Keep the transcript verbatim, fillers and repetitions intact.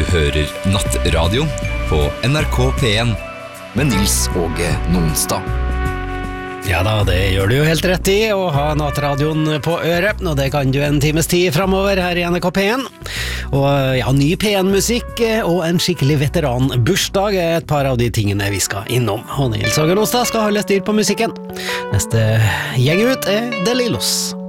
hører Nattradio på N R K P en med Nils Åge Nonstad. Ja da, det gjør du jo helt rett i å ha Nattradioen på øret, og det kan du en times tid fremover her i N R K P en. Og ja, ny P en-musikk og en skikkelig veteranbursdag er et par av de tingene vi skal innom. Og Nils Åge Nonstad skal holde styr på musikken. Neste gjeng ut er De Lillos.